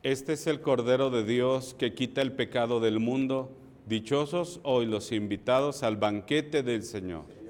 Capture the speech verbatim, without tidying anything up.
Este es el Cordero de Dios que quita el pecado del mundo. Dichosos hoy los invitados al banquete del Señor.